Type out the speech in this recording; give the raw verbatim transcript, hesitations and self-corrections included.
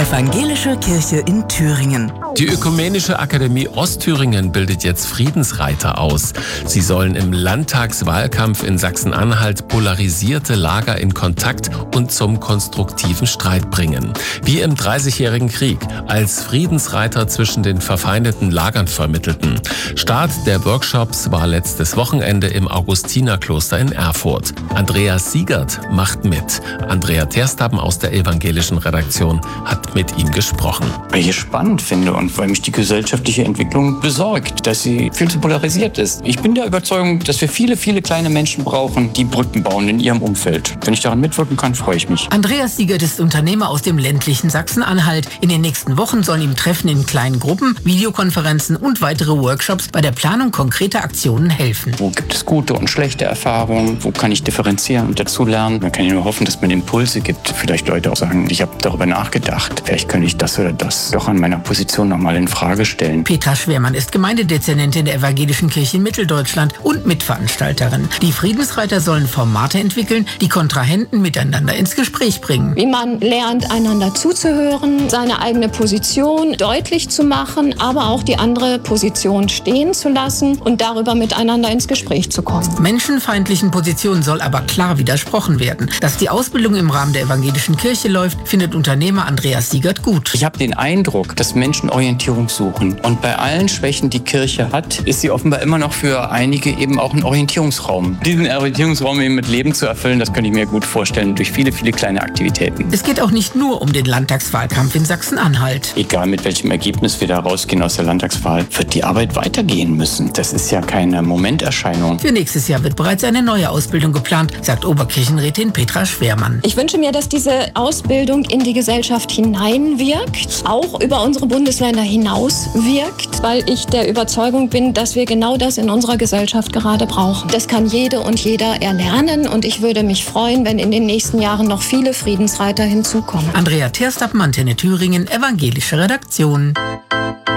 Evangelische Kirche in Thüringen. Die Ökumenische Akademie Ostthüringen bildet jetzt Friedensreiter aus. Sie sollen im Landtagswahlkampf in Sachsen-Anhalt polarisierte Lager in Kontakt und zum konstruktiven Streit bringen. Wie im Dreißigjährigen Krieg, als Friedensreiter zwischen den verfeindeten Lagern vermittelten. Start der Workshops war letztes Wochenende im Augustinerkloster in Erfurt. Andreas Siegert macht mit. Andrea Terstappen aus der evangelischen Redaktion hat mit ihm gesprochen. Weil ich es spannend finde und weil mich die gesellschaftliche Entwicklung besorgt, dass sie viel zu polarisiert ist. Ich bin der Überzeugung, dass wir viele, viele kleine Menschen brauchen, die Brücken bauen in ihrem Umfeld. Wenn ich daran mitwirken kann, freue ich mich. Andreas Siegert ist Unternehmer aus dem ländlichen Sachsen-Anhalt. In den nächsten Wochen sollen ihm Treffen in kleinen Gruppen, Videokonferenzen und weitere Workshops bei der Planung konkreter Aktionen helfen. Wo gibt es gute und schlechte Erfahrungen? Wo kann ich differenzieren und dazulernen? Man kann ja nur hoffen, dass man Impulse gibt. Vielleicht Leute auch sagen, ich habe darüber nachgedacht. Vielleicht könnte ich das oder das doch an meiner Position nochmal in Frage stellen. Petra Schwermann ist Gemeindedezernentin der Evangelischen Kirche in Mitteldeutschland und Mitveranstalterin. Die Friedensreiter sollen Formate entwickeln, die Kontrahenten miteinander ins Gespräch bringen. Wie man lernt, einander zuzuhören, seine eigene Position deutlich zu machen, aber auch die andere Position stehen zu lassen und darüber miteinander ins Gespräch zu kommen. Menschenfeindlichen Positionen soll aber klar widersprochen werden. Dass die Ausbildung im Rahmen der Evangelischen Kirche läuft, findet Unternehmer Andreas Siegert gut. Ich habe den Eindruck, dass Menschen Orientierung suchen. Und bei allen Schwächen, die Kirche hat, ist sie offenbar immer noch für einige eben auch ein Orientierungsraum. Diesen Orientierungsraum eben mit Leben zu erfüllen, das könnte ich mir gut vorstellen, durch viele, viele kleine Aktivitäten. Es geht auch nicht nur um den Landtagswahlkampf in Sachsen-Anhalt. Egal mit welchem Ergebnis wir da rausgehen aus der Landtagswahl, wird die Arbeit weitergehen müssen. Das ist ja keine Momenterscheinung. Für nächstes Jahr wird bereits eine neue Ausbildung geplant, sagt Oberkirchenrätin Petra Schwermann. Ich wünsche mir, dass diese Ausbildung in die Gesellschaft hineinwirkt, auch über unsere Bundesländer hinaus wirkt, weil ich der Überzeugung bin, dass wir genau das in unserer Gesellschaft gerade brauchen. Das kann jede und jeder erlernen und ich würde mich freuen, wenn in den nächsten Jahren noch viele Friedensreiter hinzukommen. Andrea Terstappen, Antenne Thüringen, Evangelische Redaktion.